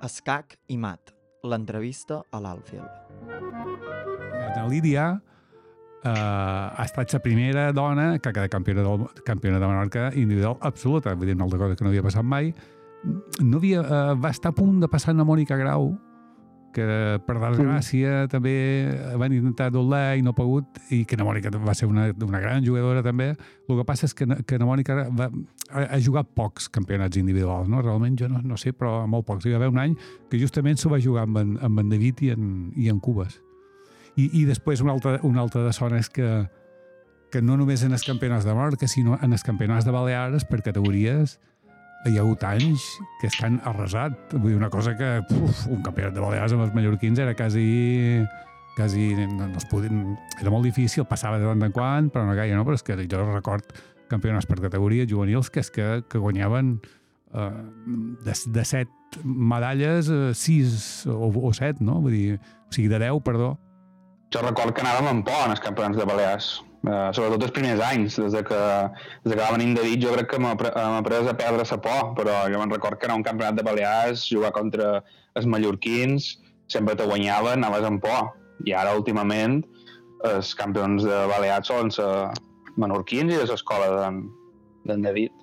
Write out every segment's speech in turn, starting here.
Escac i mat. L'entrevista a l'Alfil. La Lídia ha estat la primera dona que ha quedat campiona de Menorca individual absoluta, vull dir, una altra cosa que no havia passat mai. Va estar a punt de passar a Mònica Grau, que per desgràcia també van intentar doblar i no ha pogut, i que na Mònica va ser una gran jugadora també. El que passa és que na Mònica ha jugat pocs campionats individuals, no? Realment jo no sé, però molt pocs. Hi va haver un any que justament s'ho va jugar amb en David i en Cubes. I després una altra de zona és que no només en els campionats de Menorca, sinó en els campionats de Balears per categories hi ha hagut anys que estan arrasat. Vull dir, una cosa que un campionat de Balears amb els mallorquins era quasi no es podien, era molt difícil, passava de tant en quant, però no gaire, no? Però és que jo record campionats per categories juvenils que guanyaven de 7 medalles, 6 o 7, no? Vull dir, o sigui, de 10, perdó. Jo record que anàvem amb por en els campionats de Balears. Sobretot els primers anys, des que va venir en David, jo crec que m'ha pres a perdre la por, però jo me'n record que anar a un campionat de Balears, jugar contra els mallorquins, sempre te guanyaven, anaves amb por. I ara, últimament, els campions de Balears solen ser menorquins i de l'escola d'en David.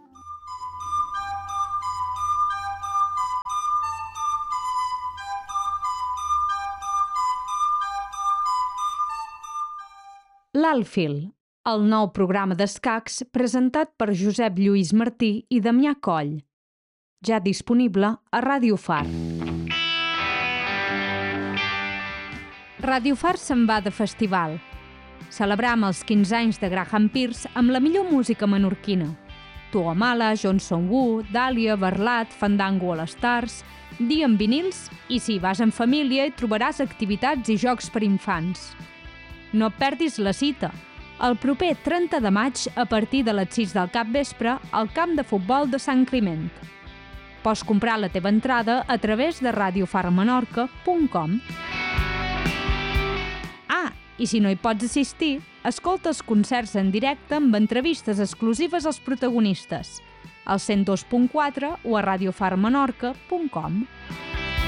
L'Alfil, el nou programa d'escacs presentat per Josep Lluís Martí i Damià Coll. Ja disponible a Ràdio Far. Ràdio Far se'n va de festival. Celebram els 15 anys de Graham Pearce amb la millor música menorquina. Tuamala, Johnson Wu, Dàlia, Barlat, Fandango All Stars, dia en vinils i si vas en família hi trobaràs activitats i jocs per infants. No perdis la cita. El proper 30 de maig, a partir de les 6 del capvespre, al camp de futbol de Sant Climent. Pots comprar la teva entrada a través de radiofarmenorca.com. I si no hi pots assistir, escolta els concerts en directe amb entrevistes exclusives als protagonistes, al 102.4 o a radiofarmenorca.com.